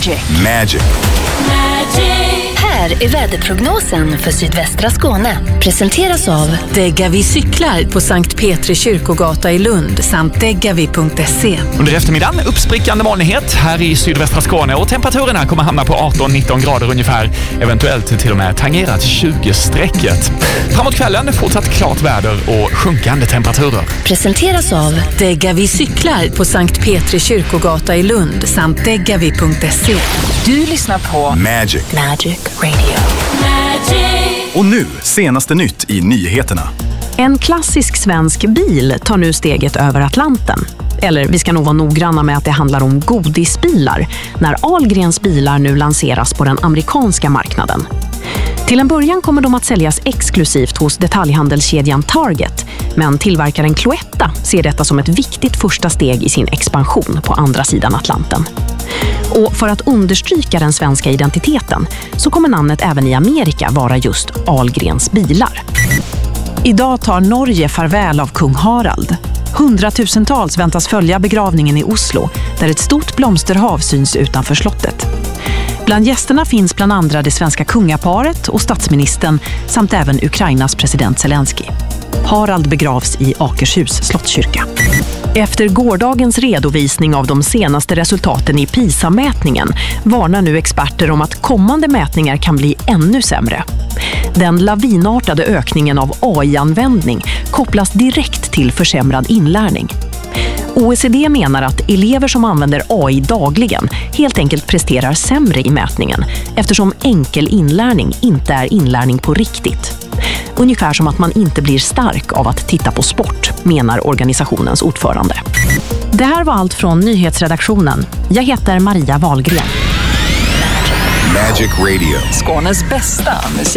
Magic. Här är väderprognosen för sydvästra Skåne. Presenteras av Degavi cyklar på Sankt Petri kyrkogata i Lund samt degavi.se. Under eftermiddagen uppsprickande molnighet här i sydvästra Skåne och temperaturerna kommer hamna på 18-19 grader ungefär. Eventuellt till och med tangerat 20-strecket. Framåt kvällen fortsatt klart väder och sjunkande temperaturer. Presenteras av Degavi cyklar på Sankt Petri kyrkogata i Lund samt degavi.se. Du lyssnar på Magic. Radio. Och nu, senaste nytt i nyheterna. En klassisk svensk bil tar nu steget över Atlanten. Eller vi ska nog vara noggranna med att det handlar om godisbilar när Ahlgrens bilar nu lanseras på den amerikanska marknaden. Till en början kommer de att säljas exklusivt hos detaljhandelskedjan Target, men tillverkaren Cloetta ser detta som ett viktigt första steg i sin expansion på andra sidan Atlanten. Och för att understryka den svenska identiteten så kommer namnet även i Amerika vara just Ahlgrens bilar. Idag tar Norge farväl av kung Harald. Hundratusentals väntas följa begravningen i Oslo, där ett stort blomsterhav syns utanför slottet. Bland gästerna finns bland andra det svenska kungaparet och statsministern samt även Ukrainas president Zelensky. Harald begravs i Akershus slottskyrka. Efter gårdagens redovisning av de senaste resultaten i PISA-mätningen varnar nu experter om att kommande mätningar kan bli ännu sämre. Den lavinartade ökningen av AI-användning kopplas direkt till försämrad inlärning. OECD menar att elever som använder AI dagligen helt enkelt presterar sämre i mätningen eftersom enkel inlärning inte är inlärning på riktigt. Ungefär som att man inte blir stark av att titta på sport, menar organisationens ordförande. Det här var allt från nyhetsredaktionen. Jag heter Maria Wahlgren. Magic Radio. Skånes bästa musik.